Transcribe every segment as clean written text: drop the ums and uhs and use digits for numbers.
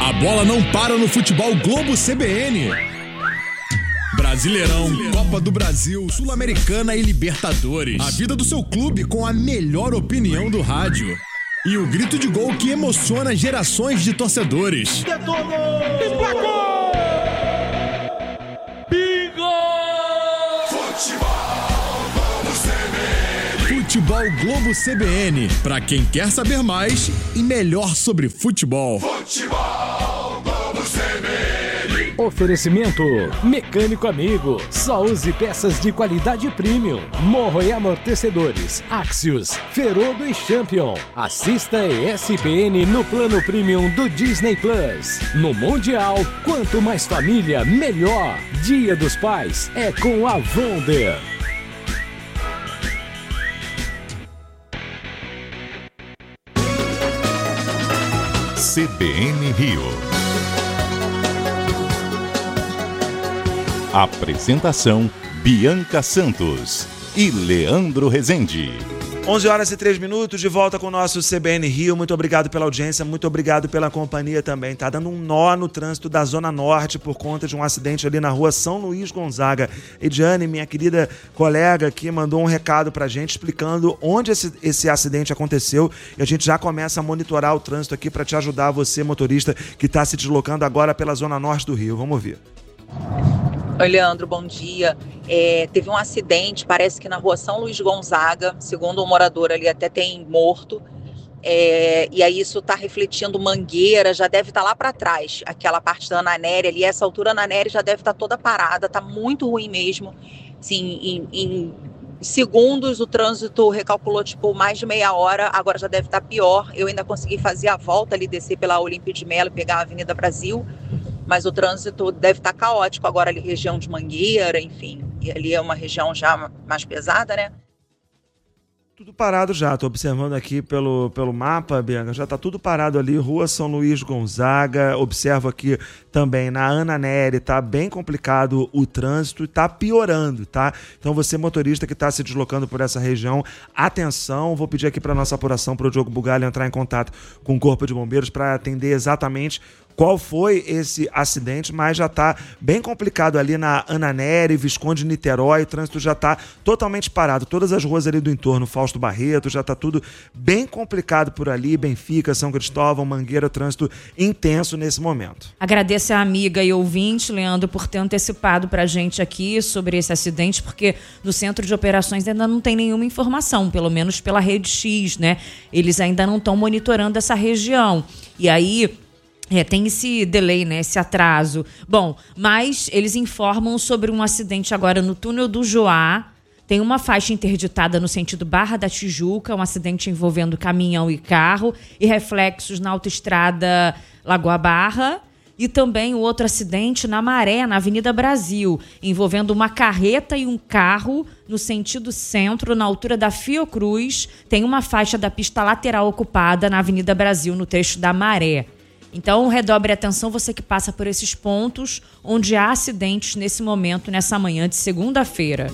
A bola não para no futebol Globo CBN. Brasileirão, Copa do Brasil, Sul-Americana e Libertadores. A vida do seu clube com a melhor opinião do rádio. E o grito de gol que emociona gerações de torcedores. Detonou! Emplacou! Bingo! Futebol Globo CBN. Pra quem quer saber mais e melhor sobre futebol. Futebol Globo CBN. Oferecimento Mecânico Amigo. Só use peças de qualidade premium. Morro e amortecedores. Axios, Ferodo e Champion. Assista ESPN no plano premium do Disney Plus. No Mundial, quanto mais família, melhor. Dia dos Pais é com a Wonder. CBN Rio. Apresentação: Bianca Santos e Leandro Rezende. 11h03, de volta com o nosso CBN Rio. Muito obrigado pela audiência, muito obrigado pela companhia também. Tá dando um nó no trânsito da Zona Norte por conta de um acidente ali na rua São Luís Gonzaga. Ediane, minha querida colega aqui, mandou um recado pra gente explicando onde esse acidente aconteceu e a gente já começa a monitorar o trânsito aqui para te ajudar, você motorista que está se deslocando agora pela Zona Norte do Rio. Vamos ouvir. Oi, Leandro, bom dia. Teve um acidente, parece que na rua São Luís Gonzaga, segundo um morador ali, até tem morto. E aí isso está refletindo Mangueira, já deve estar lá para trás, aquela parte da Ana Nery ali, essa altura Ana Nery já deve estar toda parada, está muito ruim mesmo. Assim, em segundos o trânsito recalculou tipo mais de meia hora, agora já deve estar pior. Eu ainda consegui fazer a volta ali, descer pela Olímpia de Melo, pegar a Avenida Brasil, mas o trânsito deve estar caótico agora ali, região de Mangueira, enfim, e ali é uma região já mais pesada, né? Tudo parado já, tô observando aqui pelo mapa, Bianca, já tá tudo parado ali, rua São Luís Gonzaga, observo aqui também na Ana Nery, tá bem complicado o trânsito e tá piorando, tá? Então você motorista que tá se deslocando por essa região, atenção, vou pedir aqui pra nossa apuração, pro Diogo Bugalho entrar em contato com o Corpo de Bombeiros para atender exatamente qual foi esse acidente, mas já está bem complicado ali na Ana Nery, Visconde Niterói, o trânsito já está totalmente parado, todas as ruas ali do entorno, Fausto Barreto, já está tudo bem complicado por ali, Benfica, São Cristóvão, Mangueira, trânsito intenso nesse momento. Agradeço a amiga e ouvinte, Leandro, por ter antecipado para a gente aqui sobre esse acidente, porque no Centro de Operações ainda não tem nenhuma informação, pelo menos pela Rede X, né? Eles ainda não estão monitorando essa região. E aí tem esse delay, né, esse atraso. Bom, mas eles informam sobre um acidente agora no túnel do Joá. Tem uma faixa interditada no sentido Barra da Tijuca, um acidente envolvendo caminhão e carro, e reflexos na autoestrada Lagoa Barra. E também o outro acidente na Maré, na Avenida Brasil, envolvendo uma carreta e um carro no sentido centro, na altura da Fiocruz. Tem uma faixa da pista lateral ocupada na Avenida Brasil, no trecho da Maré. Então, redobre a atenção, você que passa por esses pontos onde há acidentes nesse momento, nessa manhã de segunda-feira.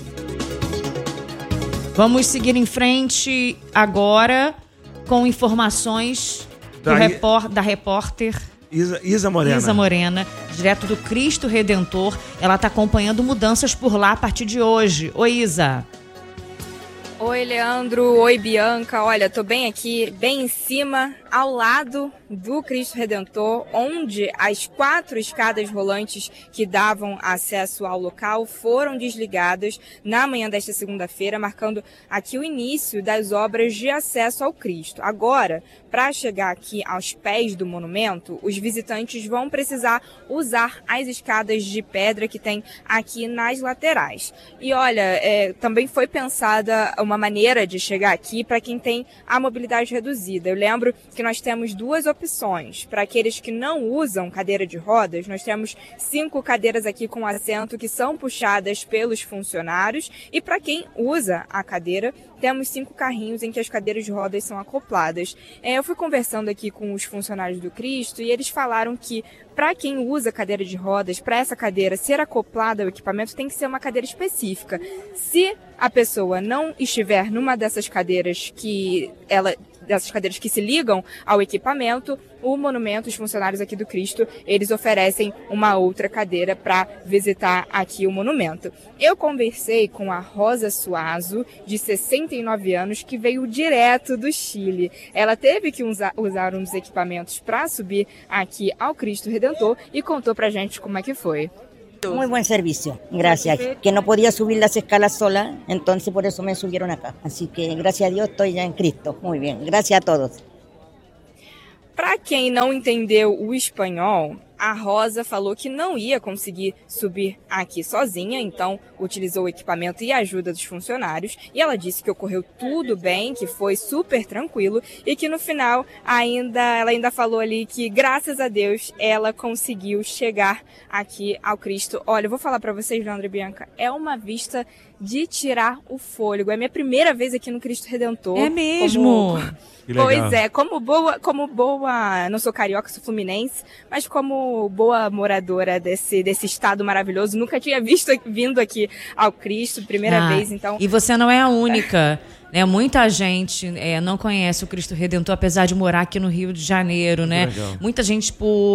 Vamos seguir em frente agora com informações da repórter Isa Morena, direto do Cristo Redentor. Ela está acompanhando mudanças por lá a partir de hoje. Oi, Isa. Oi, Leandro. Oi, Bianca. Olha, tô bem aqui, bem em cima, ao lado do Cristo Redentor, onde as 4 escadas rolantes que davam acesso ao local foram desligadas na manhã desta segunda-feira, marcando aqui o início das obras de acesso ao Cristo. Agora, para chegar aqui aos pés do monumento, os visitantes vão precisar usar as escadas de pedra que tem aqui nas laterais. E olha, também foi pensada uma maneira de chegar aqui para quem tem a mobilidade reduzida. Eu lembro que nós temos 2 opções. Para aqueles que não usam cadeira de rodas, nós temos 5 cadeiras aqui com assento que são puxadas pelos funcionários, e para quem usa a cadeira, temos 5 carrinhos em que as cadeiras de rodas são acopladas. Eu fui conversando aqui com os funcionários do Cristo e eles falaram que para quem usa cadeira de rodas, para essa cadeira ser acoplada ao equipamento, tem que ser uma cadeira específica. Se a pessoa não estiver numa dessas cadeiras que ela dessas cadeiras que se ligam ao equipamento, o monumento, os funcionários aqui do Cristo, eles oferecem uma outra cadeira para visitar aqui o monumento. Eu conversei com a Rosa Suazo, de 69 anos, que veio direto do Chile. Ela teve que usar um dos equipamentos para subir aqui ao Cristo Redentor e contou pra gente como é que foi. Muy buen servicio, gracias. Que no podía subir las escalas sola, entonces por eso me subieron acá. Así que gracias a Dios estoy ya en Cristo. Muy bien, gracias a todos. Para quem não entendeu o espanhol, a Rosa falou que não ia conseguir subir aqui sozinha, então utilizou o equipamento e a ajuda dos funcionários. E ela disse que ocorreu tudo bem, que foi super tranquilo e que no final ela ainda falou ali que, graças a Deus, ela conseguiu chegar aqui ao Cristo. Olha, eu vou falar para vocês, Leandro e Bianca, é uma vista de tirar o fôlego. É minha primeira vez aqui no Cristo Redentor. É mesmo? Pois é, como boa, não sou carioca, sou fluminense, mas como boa moradora desse estado maravilhoso, nunca tinha vindo aqui ao Cristo, primeira vez, então... E você não é a única, né? Muita gente não conhece o Cristo Redentor, apesar de morar aqui no Rio de Janeiro, né? Legal. Muita gente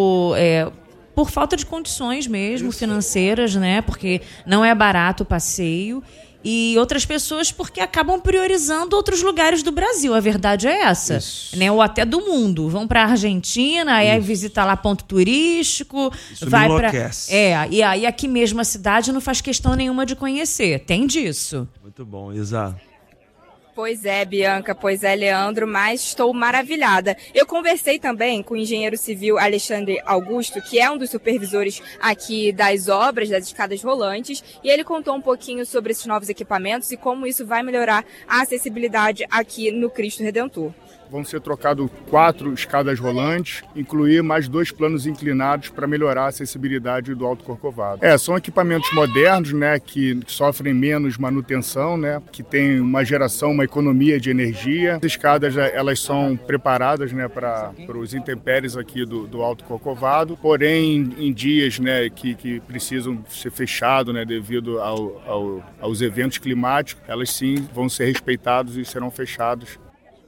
por falta de condições mesmo, financeiras, né? Porque não é barato o passeio. E outras pessoas porque acabam priorizando outros lugares do Brasil. A verdade é essa. Né? Ou até do mundo. Vão para a Argentina, aí visitar lá ponto turístico. Isso vai para e aí aqui mesmo a cidade não faz questão nenhuma de conhecer. Tem disso. Muito bom, Isa. Pois é, Bianca, pois é, Leandro, mas estou maravilhada. Eu conversei também com o engenheiro civil Alexandre Augusto, que é um dos supervisores aqui das obras, das escadas rolantes, e ele contou um pouquinho sobre esses novos equipamentos e como isso vai melhorar a acessibilidade aqui no Cristo Redentor. Vão ser trocados 4 escadas rolantes, incluir mais 2 planos inclinados para melhorar a acessibilidade do Alto Corcovado. São equipamentos modernos, né, que sofrem menos manutenção, né, que tem uma geração, uma economia de energia. As escadas, elas são preparadas, né, para os intempéries aqui do Alto Corcovado, porém em dias, né, que precisam ser fechados, né, devido aos eventos climáticos, elas sim vão ser respeitadas e serão fechadas.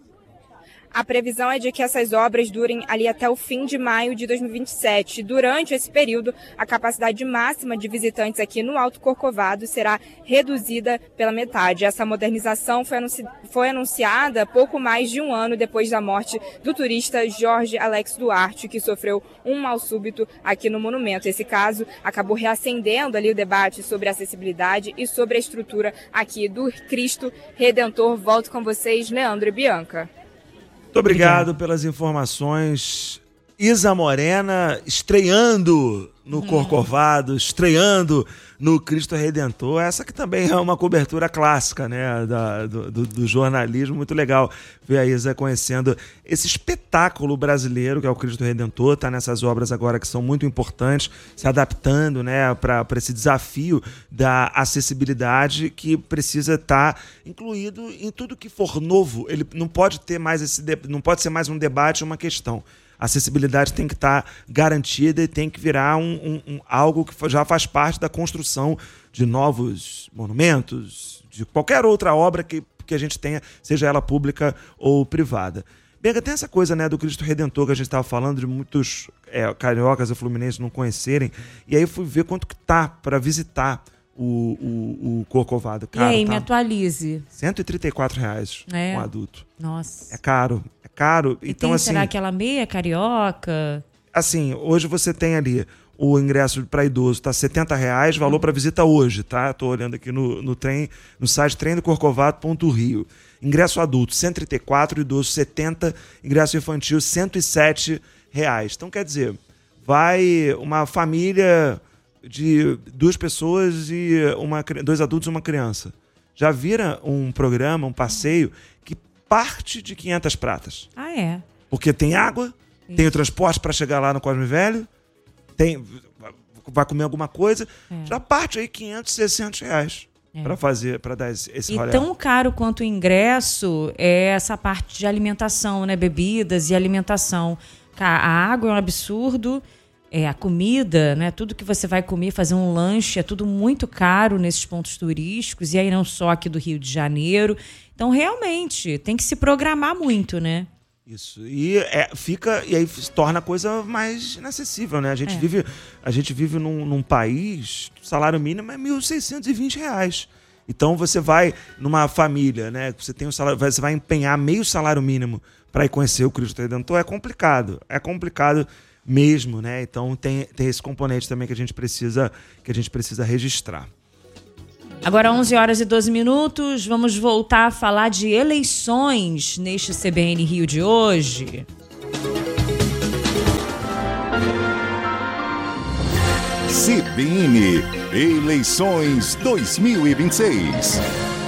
A previsão é de que essas obras durem ali até o fim de maio de 2027. Durante esse período, a capacidade máxima de visitantes aqui no Alto Corcovado será reduzida pela metade. Essa modernização foi anunciada pouco mais de um ano depois da morte do turista Jorge Alex Duarte, que sofreu um mal súbito aqui no monumento. Esse caso acabou reacendendo ali o debate sobre a acessibilidade e sobre a estrutura aqui do Cristo Redentor. Volto com vocês, Leandro e Bianca. Muito obrigado pelas informações. Isa Morena estreando no Corcovado, estreando no Cristo Redentor. Essa que também é uma cobertura clássica, né, do jornalismo. Muito legal ver a Isa conhecendo esse espetáculo brasileiro que é o Cristo Redentor. Está nessas obras agora que são muito importantes, se adaptando, né, para esse desafio da acessibilidade que precisa estar incluído em tudo que for novo. Ele não pode ter mais não pode ser mais um debate, uma questão. A acessibilidade tem que estar garantida e tem que virar algo que já faz parte da construção de novos monumentos, de qualquer outra obra que a gente tenha, seja ela pública ou privada. Bianca, tem essa coisa, né, do Cristo Redentor que a gente estava falando, de muitos cariocas e fluminenses não conhecerem, e aí eu fui ver quanto que tá para visitar o Corcovado. Caro, e aí, tá? me atualize. R$134 um adulto. Nossa. É caro. E então, tem, assim, será aquela meia carioca? Assim, hoje você tem ali o ingresso para idoso, tá R$70, valor para visita hoje, tá? Tô olhando aqui no site tremdocorcovado.rio. Ingresso adulto, R$134, idoso R$70, ingresso infantil R$107. Então, quer dizer, vai uma família de 2 pessoas e 2 adultos e uma criança. Já vira um programa, um passeio que parte de 500 pratas. Ah, é? Porque tem água, tem o transporte para chegar lá no Cosme Velho, vai comer alguma coisa, já parte aí R$500, R$600 para dar esse rolê. E tão caro quanto o ingresso é essa parte de alimentação, né? Bebidas e alimentação. A água é um absurdo. A comida, né? Tudo que você vai comer, fazer um lanche, é tudo muito caro nesses pontos turísticos, e aí não só aqui do Rio de Janeiro. Então, realmente, tem que se programar muito, né? Isso. E aí se torna a coisa mais inacessível, né? A gente vive num país, o salário mínimo é R$ 1.620. Então você vai numa família, né? Você tem um salário, você vai empenhar meio salário mínimo para ir conhecer o Cristo Redentor, é complicado mesmo, né? Então tem esse componente também que a gente precisa registrar. Agora 11h12, vamos voltar a falar de eleições neste CBN Rio de hoje. CBN Eleições 2026.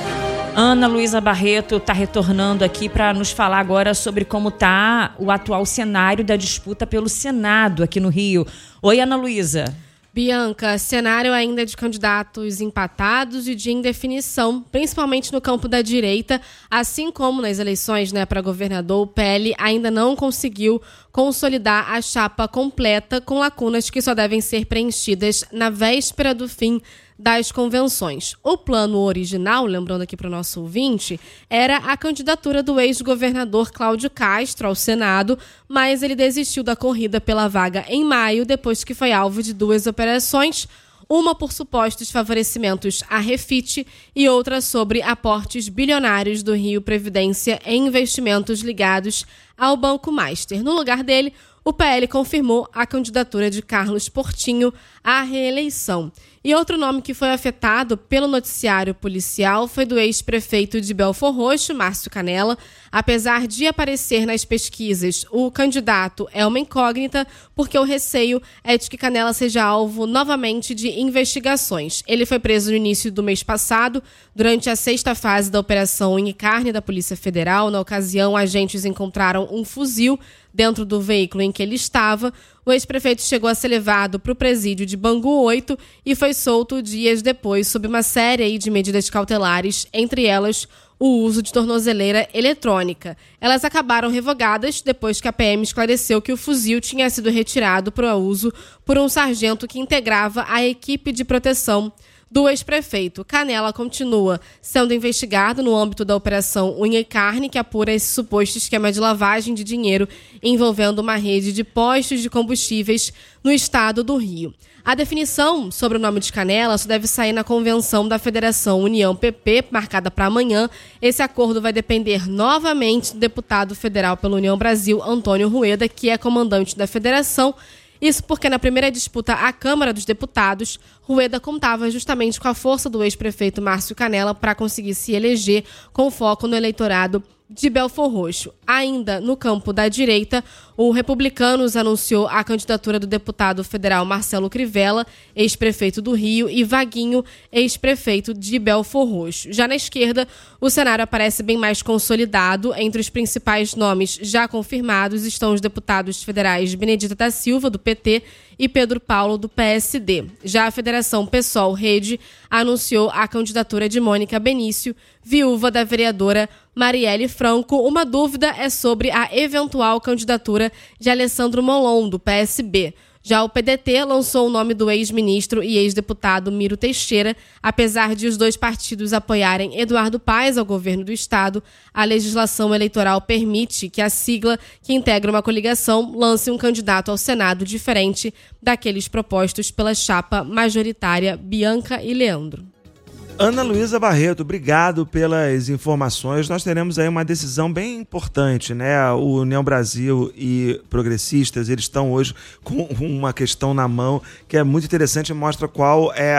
Ana Luísa Barreto está retornando aqui para nos falar agora sobre como está o atual cenário da disputa pelo Senado aqui no Rio. Oi, Ana Luísa. Bianca, cenário ainda de candidatos empatados e de indefinição, principalmente no campo da direita, assim como nas eleições para governador, o PL ainda não conseguiu consolidar a chapa completa, com lacunas que só devem ser preenchidas na véspera do fim das convenções. O plano original, lembrando aqui para o nosso ouvinte, era a candidatura do ex-governador Cláudio Castro ao Senado, mas ele desistiu da corrida pela vaga em maio, depois que foi alvo de 2 operações, uma por supostos favorecimentos à Refit e outra sobre aportes bilionários do Rio Previdência em investimentos ligados ao Banco Master. No lugar dele, o PL confirmou a candidatura de Carlos Portinho à reeleição. E outro nome que foi afetado pelo noticiário policial foi do ex-prefeito de Belfor Roxo, Márcio Canella. Apesar de aparecer nas pesquisas, o candidato é uma incógnita, porque o receio é de que Canella seja alvo novamente de investigações. Ele foi preso no início do mês passado, durante a 6ª fase da Operação Unha e Carne da Polícia Federal. Na ocasião, agentes encontraram um fuzil dentro do veículo em que ele estava. O ex-prefeito chegou a ser levado para o presídio de Bangu 8 e foi solto dias depois sob uma série de medidas cautelares, entre elas o uso de tornozeleira eletrônica. Elas acabaram revogadas depois que a PM esclareceu que o fuzil tinha sido retirado para uso por um sargento que integrava a equipe de proteção do ex-prefeito. Canella continua sendo investigado no âmbito da Operação Unha e Carne, que apura esse suposto esquema de lavagem de dinheiro envolvendo uma rede de postos de combustíveis no estado do Rio. A definição sobre o nome de Canella só deve sair na convenção da Federação União-PP, marcada para amanhã. Esse acordo vai depender novamente do deputado federal pela União Brasil, Antônio Rueda, que é comandante da federação. Isso porque na primeira disputa à Câmara dos Deputados, Rueda contava justamente com a força do ex-prefeito Márcio Canella para conseguir se eleger com foco no eleitorado de Belfor Roxo. Ainda no campo da direita, o Republicanos anunciou a candidatura do deputado federal Marcelo Crivella, ex-prefeito do Rio, e Vaguinho, ex-prefeito de Belfor Roxo. Já na esquerda, o cenário aparece bem mais consolidado. Entre os principais nomes já confirmados estão os deputados federais Benedita da Silva, do PT, e Pedro Paulo, do PSD. Já a Federação PSOL-Rede anunciou a candidatura de Mônica Benício, viúva da vereadora Marielle Franco. Uma dúvida é sobre a eventual candidatura de Alessandro Molon, do PSB. Já o PDT lançou o nome do ex-ministro e ex-deputado Miro Teixeira. Apesar de os dois partidos apoiarem Eduardo Paes ao governo do estado, a legislação eleitoral permite que a sigla que integra uma coligação lance um candidato ao Senado diferente daqueles propostos pela chapa majoritária Bianca e Leandro. Ana Luísa Barreto, obrigado pelas informações. Nós teremos aí uma decisão bem importante, né? O União Brasil e progressistas, eles estão hoje com uma questão na mão que é muito interessante e mostra qual é,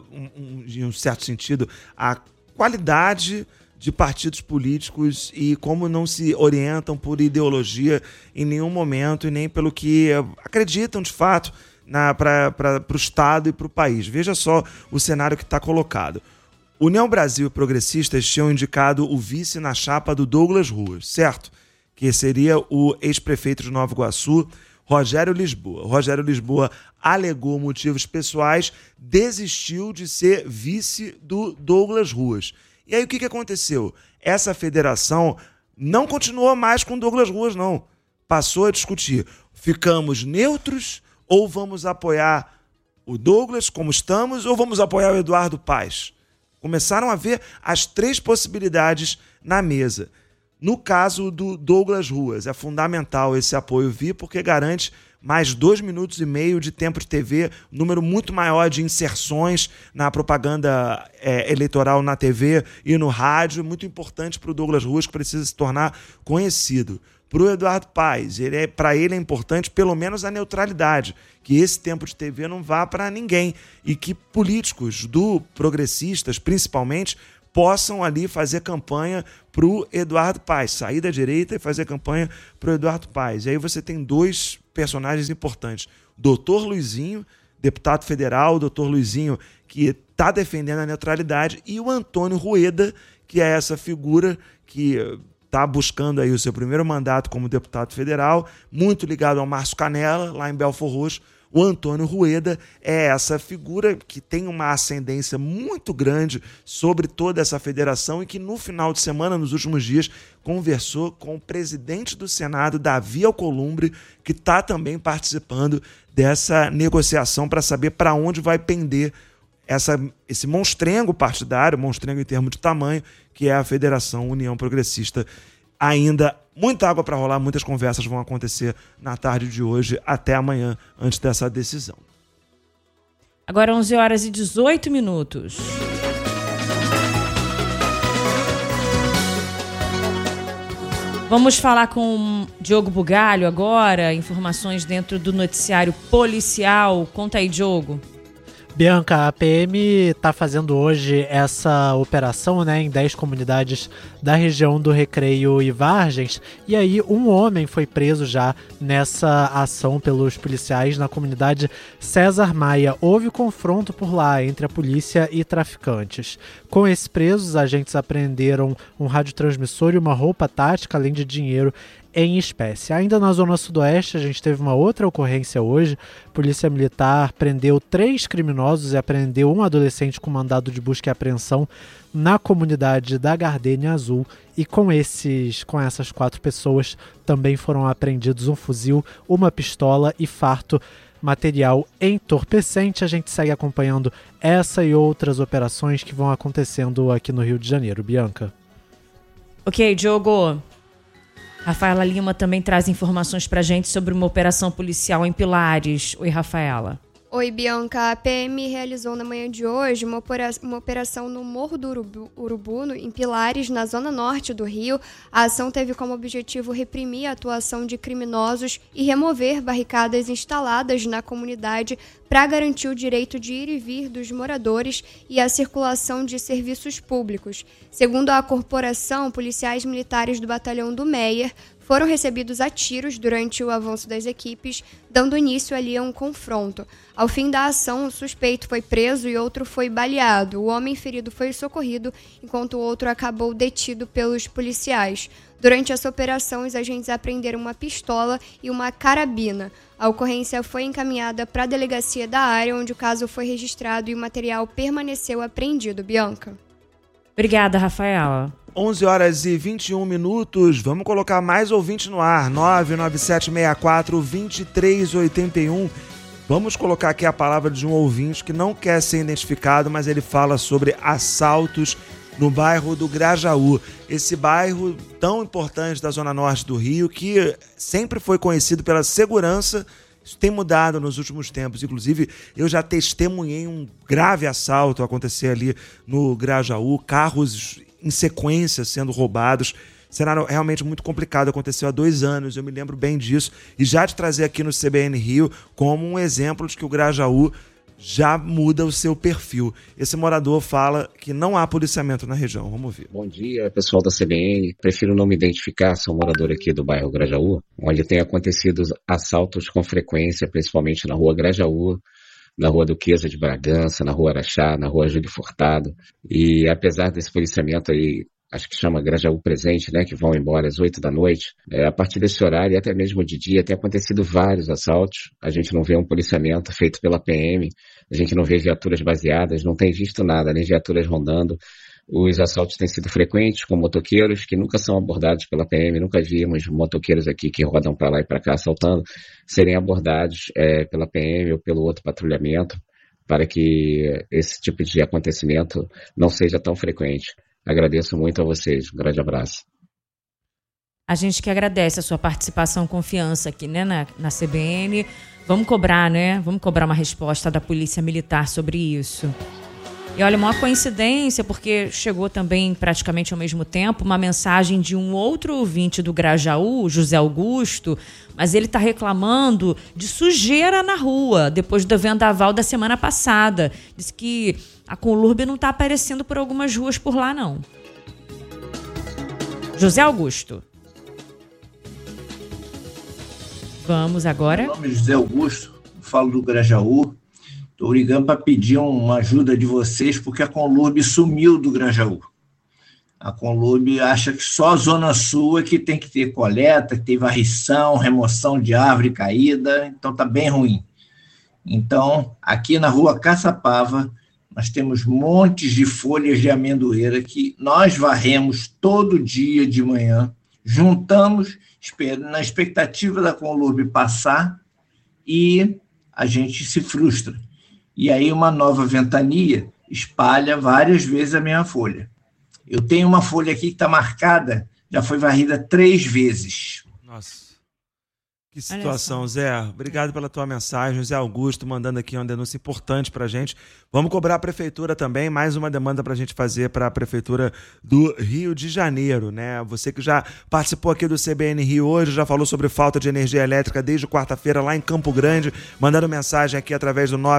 em um certo sentido, a qualidade de partidos políticos e como não se orientam por ideologia em nenhum momento e nem pelo que acreditam de fato para o Estado e para o país. Veja só o cenário que está colocado. União Brasil e progressistas tinham indicado o vice na chapa do Douglas Ruas, certo? Que seria o ex-prefeito de Nova Iguaçu, Rogério Lisboa. Rogério Lisboa alegou motivos pessoais, desistiu de ser vice do Douglas Ruas. E aí o que aconteceu? Essa federação não continuou mais com Douglas Ruas, não. Passou a discutir, ficamos neutros ou vamos apoiar o Douglas como estamos ou vamos apoiar o Eduardo Paes? Começaram a ver as 3 possibilidades na mesa. No caso do Douglas Ruas, é fundamental esse apoio vir, porque garante mais 2,5 minutos de tempo de TV, número muito maior de inserções na propaganda eleitoral na TV e no rádio, muito importante para o Douglas Ruas, que precisa se tornar conhecido. Para o Eduardo Paes, para ele é importante pelo menos a neutralidade, que esse tempo de TV não vá para ninguém e que políticos progressistas, principalmente, possam ali fazer campanha para o Eduardo Paes, sair da direita e fazer campanha para o Eduardo Paes. E aí você tem 2 personagens importantes. Doutor Luizinho, deputado federal, o doutor Luizinho, que está defendendo a neutralidade, e o Antônio Rueda, que é essa figura que está buscando aí o seu primeiro mandato como deputado federal, muito ligado ao Márcio Canella, lá em Belford Roxo. O Antônio Rueda é essa figura que tem uma ascendência muito grande sobre toda essa federação e que no final de semana, nos últimos dias, conversou com o presidente do Senado, Davi Alcolumbre, que está também participando dessa negociação para saber para onde vai pender esse monstrengo partidário, monstrengo em termos de tamanho, que é a Federação União Progressista. Ainda muita água para rolar, muitas conversas vão acontecer na tarde de hoje até amanhã, antes dessa decisão. Agora 11h18. Vamos falar com Diogo Bugalho agora, informações dentro do noticiário policial. Conta aí, Diogo. Bianca, a PM está fazendo hoje essa operação, né, em 10 comunidades da região do Recreio e Vargens, e aí um homem foi preso já nessa ação pelos policiais na comunidade César Maia. Houve confronto por lá entre a polícia e traficantes. Com esses presos, os agentes apreenderam um radiotransmissor e uma roupa tática, além de dinheiro em espécie. Ainda na zona sudoeste, a gente teve uma outra ocorrência hoje. Polícia Militar prendeu 3 criminosos e apreendeu um adolescente com mandado de busca e apreensão na comunidade da Gardênia Azul. E com essas 4 pessoas também foram apreendidos um fuzil, uma pistola e farto material entorpecente. A gente segue acompanhando essa e outras operações que vão acontecendo aqui no Rio de Janeiro. Bianca. Ok, Diogo. Rafaela Lima também traz informações pra gente sobre uma operação policial em Pilares. Oi, Rafaela. Oi, Bianca. A PM realizou na manhã de hoje uma operação no Morro do Urubu, em Pilares, na zona norte do Rio. A ação teve como objetivo reprimir a atuação de criminosos e remover barricadas instaladas na comunidade para garantir o direito de ir e vir dos moradores e a circulação de serviços públicos. Segundo a corporação, policiais militares do batalhão do Meier foram recebidos a tiros durante o avanço das equipes, dando início ali a um confronto. Ao fim da ação, o suspeito foi preso e outro foi baleado. O homem ferido foi socorrido, enquanto o outro acabou detido pelos policiais. Durante essa operação, os agentes apreenderam uma pistola e uma carabina. A ocorrência foi encaminhada para a delegacia da área, onde o caso foi registrado e o material permaneceu apreendido. Bianca. Obrigada, Rafaela. 11h21. Vamos colocar mais ouvinte no ar. 99764-2381. Vamos colocar aqui a palavra de um ouvinte que não quer ser identificado, mas ele fala sobre assaltos no bairro do Grajaú. Esse bairro tão importante da zona norte do Rio, que sempre foi conhecido pela segurança. Isso tem mudado nos últimos tempos. Inclusive, eu já testemunhei um grave assalto acontecer ali no Grajaú, carros em sequência sendo roubados. Cenário realmente muito complicado, aconteceu há 2 anos, eu me lembro bem disso, e já te trazer aqui no CBN Rio como um exemplo de que o Grajaú já muda o seu perfil. Esse morador fala que não há policiamento na região. Vamos ver. Bom dia, pessoal da CBN. Prefiro não me identificar, sou morador aqui do bairro Grajaú, onde tem acontecido assaltos com frequência, principalmente na rua Grajaú, na rua Duquesa de Bragança, na rua Araxá, na rua Júlio Furtado. E apesar desse policiamento aí, acho que chama Grajaú Presente, né, que vão embora às 8 da noite, a partir desse horário e até mesmo de dia, tem acontecido vários assaltos. A gente não vê um policiamento feito pela PM, a gente não vê viaturas baseadas, não tem visto nada, nem viaturas rondando. Os assaltos têm sido frequentes com motoqueiros que nunca são abordados pela PM, nunca vimos motoqueiros aqui que rodam para lá e para cá assaltando, serem abordados pela PM ou pelo outro patrulhamento. para que esse tipo de acontecimento não seja tão frequente. Agradeço muito a vocês. Um grande abraço. A gente que agradece a sua participação, confiança aqui, né, na CBN. Vamos cobrar, né? Vamos cobrar uma resposta da Polícia Militar sobre isso. E olha, uma coincidência, porque chegou também praticamente ao mesmo tempo uma mensagem de um outro ouvinte do Grajaú, José Augusto, mas ele está reclamando de sujeira na rua, depois do vendaval da semana passada. Diz que a Conlurb não está aparecendo por algumas ruas por lá, não. José Augusto. Vamos agora. Meu nome é José Augusto, falo do Grajaú. Estou ligando para pedir uma ajuda de vocês, porque a Conlurb sumiu do Grajaú. A Conlurb acha que só a Zona Sul é que tem que ter coleta, que tem varrição, remoção de árvore caída, então está bem ruim. Então, aqui na rua Caçapava, nós temos montes de folhas de amendoeira que nós varremos todo dia de manhã, juntamos, na expectativa da Conlurb passar, e a gente se frustra. E aí uma nova ventania espalha várias vezes a mesma folha. Eu tenho uma folha aqui que está marcada, já foi varrida 3 vezes. Nossa. Que situação, Zé. Obrigado pela tua mensagem. Zé Augusto mandando aqui uma denúncia importante pra gente. Vamos cobrar a prefeitura também, mais uma demanda pra gente fazer para a prefeitura do Rio de Janeiro, né? Você que já participou aqui do CBN Rio hoje, já falou sobre falta de energia elétrica desde quarta-feira lá em Campo Grande, mandando mensagem aqui através do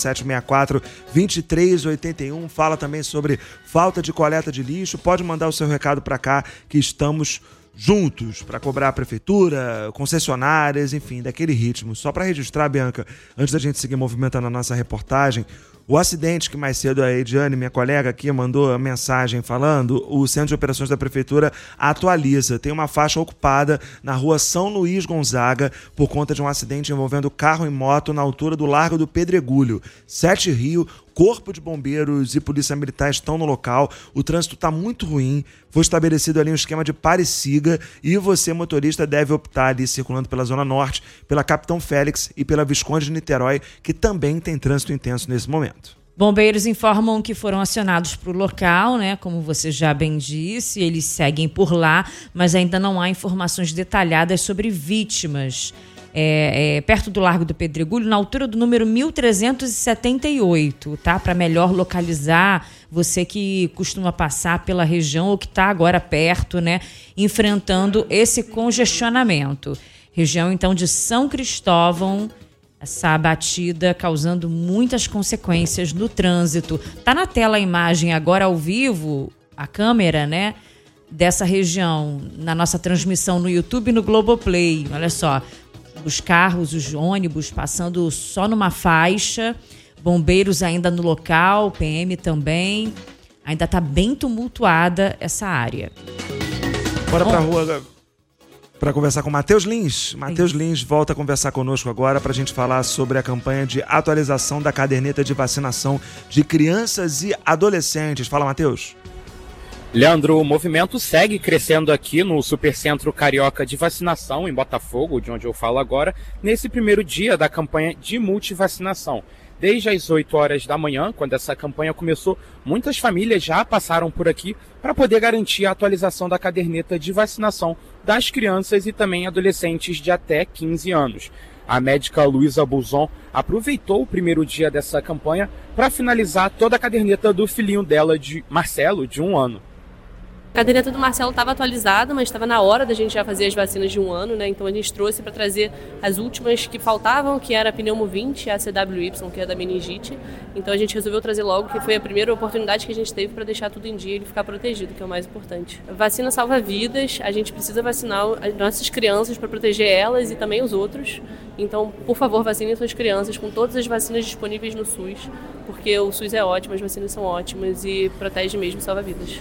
99764-2381. Fala também sobre falta de coleta de lixo. Pode mandar o seu recado pra cá, que estamos juntos para cobrar a prefeitura, concessionárias, enfim, daquele ritmo. Só para registrar, Bianca, antes da gente seguir movimentando a nossa reportagem, o acidente que mais cedo a Ediane, minha colega aqui, mandou a mensagem falando, o Centro de Operações da Prefeitura atualiza. Tem uma faixa ocupada na rua São Luís Gonzaga por conta de um acidente envolvendo carro e moto na altura do Largo do Pedregulho. 7 Rio, Corpo de Bombeiros e Polícia Militar estão no local. O trânsito está muito ruim. Foi estabelecido ali um esquema de pare e siga, e você, motorista, deve optar ali circulando pela Zona Norte, pela Capitão Félix e pela Visconde de Niterói, que também tem trânsito intenso nesse momento. Bombeiros informam que foram acionados para o local, né? Como você já bem disse, eles seguem por lá, mas ainda não há informações detalhadas sobre vítimas. Perto do Largo do Pedregulho, na altura do número 1378, tá? Para melhor localizar você que costuma passar pela região ou que está agora perto, né? Enfrentando esse congestionamento. Região, então, de São Cristóvão, essa batida causando muitas consequências no trânsito. Tá na tela a imagem agora ao vivo, a câmera, né? Dessa região, na nossa transmissão no YouTube e no Globoplay. Olha só. Os carros, os ônibus passando só numa faixa, bombeiros ainda no local, PM também. Ainda está bem tumultuada essa área. Bora para a rua para conversar com Matheus Lins. Matheus Lins volta a conversar conosco agora para a gente falar sobre a campanha de atualização da caderneta de vacinação de crianças e adolescentes. Fala, Matheus. Leandro, o movimento segue crescendo aqui no Supercentro Carioca de Vacinação, em Botafogo, de onde eu falo agora, nesse primeiro dia da campanha de multivacinação. Desde as 8 horas da manhã, quando essa campanha começou, muitas famílias já passaram por aqui para poder garantir a atualização da caderneta de vacinação das crianças e também adolescentes de até 15 anos. A médica Luísa Buzon aproveitou o primeiro dia dessa campanha para finalizar toda a caderneta do filhinho dela, de Marcelo, de 1 ano. A caderneta do Marcelo estava atualizada, mas estava na hora da gente já fazer as vacinas de 1 ano, né? Então a gente trouxe para trazer as últimas que faltavam, que era a pneumovinte e a CWY, que é da meningite. Então a gente resolveu trazer logo, que foi a primeira oportunidade que a gente teve para deixar tudo em dia e ele ficar protegido, que é o mais importante. A vacina salva vidas, a gente precisa vacinar as nossas crianças para proteger elas e também os outros. Então, por favor, vacinem suas crianças com todas as vacinas disponíveis no SUS, porque o SUS é ótimo, as vacinas são ótimas e protege mesmo, salva vidas.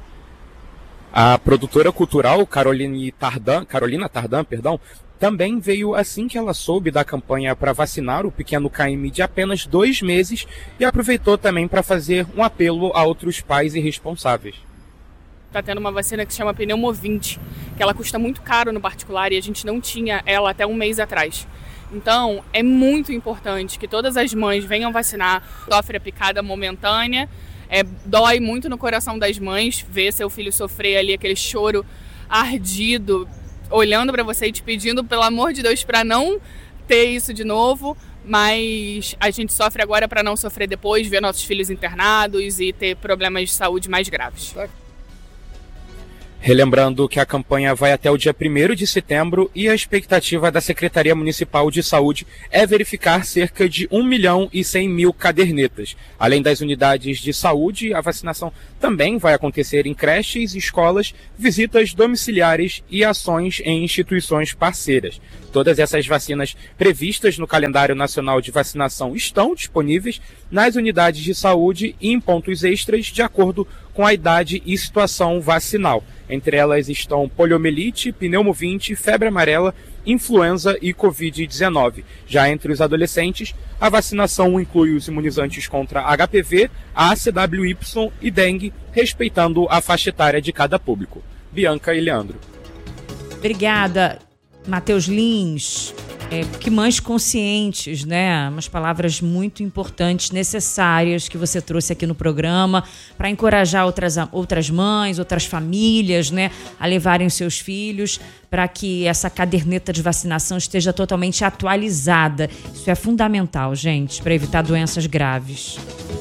A produtora cultural Carolina Tardan, também veio assim que ela soube da campanha para vacinar o pequeno Caime de apenas 2 meses e aproveitou também para fazer um apelo a outros pais e responsáveis. Está tendo uma vacina que se chama pneumovinte, que ela custa muito caro no particular e a gente não tinha ela até 1 mês atrás. Então, é muito importante que todas as mães venham vacinar. Sofre a picada momentânea, dói muito no coração das mães ver seu filho sofrer ali aquele choro ardido, olhando para você e te pedindo, pelo amor de Deus, para não ter isso de novo. Mas a gente sofre agora para não sofrer depois, ver nossos filhos internados e ter problemas de saúde mais graves. Relembrando que a campanha vai até o dia 1º de setembro e a expectativa da Secretaria Municipal de Saúde é verificar cerca de 1.100.000 cadernetas. Além das unidades de saúde, a vacinação também vai acontecer em creches, escolas, visitas domiciliares e ações em instituições parceiras. Todas essas vacinas previstas no calendário nacional de vacinação estão disponíveis nas unidades de saúde e em pontos extras de acordo com a idade e situação vacinal. Entre elas estão poliomielite, pneumovinte, febre amarela, influenza e Covid-19. Já entre os adolescentes, a vacinação inclui os imunizantes contra HPV, ACWY e dengue, respeitando a faixa etária de cada público. Bianca e Leandro. Obrigada, Matheus Lins. Que mães conscientes, né? Umas palavras muito importantes, necessárias que você trouxe aqui no programa para encorajar outras mães, outras famílias, né? A levarem os seus filhos para que essa caderneta de vacinação esteja totalmente atualizada. Isso é fundamental, gente, para evitar doenças graves.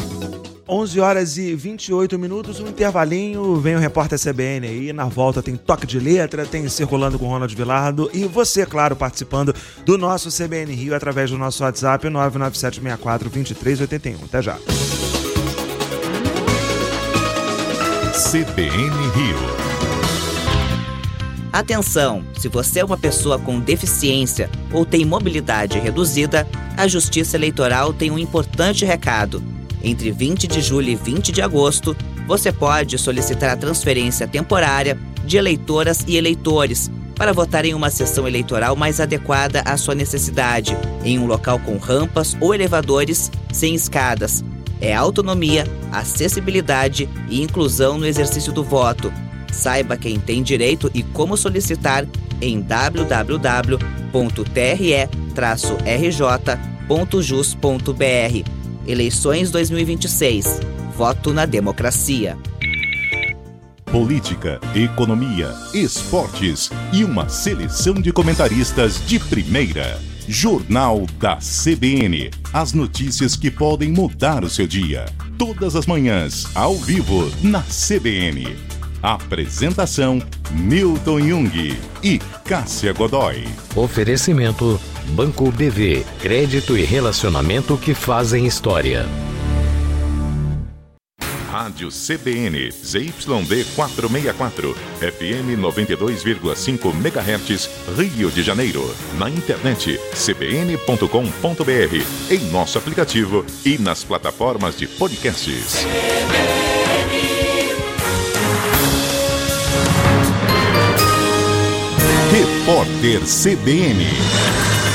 11h28, um intervalinho, vem o repórter CBN aí, na volta tem Toque de Letra, tem Circulando com Ronald Vilardo e você, claro, participando do nosso CBN Rio através do nosso WhatsApp 99764-2381. Até já. CBN Rio. Atenção, se você é uma pessoa com deficiência ou tem mobilidade reduzida, a Justiça Eleitoral tem um importante recado. Entre 20 de julho e 20 de agosto, você pode solicitar a transferência temporária de eleitoras e eleitores para votar em uma sessão eleitoral mais adequada à sua necessidade, em um local com rampas ou elevadores sem escadas. É autonomia, acessibilidade e inclusão no exercício do voto. Saiba quem tem direito e como solicitar em www.tre-rj.jus.br. Eleições 2026. Voto na democracia. Política, economia, esportes e uma seleção de comentaristas de primeira. Jornal da CBN. As notícias que podem mudar o seu dia. Todas as manhãs, ao vivo, na CBN. Apresentação: Milton Jung e Cássia Godoy. Oferecimento: Banco BV. Crédito e relacionamento que fazem história. Rádio CBN, ZYD 464, FM 92,5 MHz, Rio de Janeiro. Na internet, cbn.com.br, em nosso aplicativo e nas plataformas de podcasts. Repórter CBN.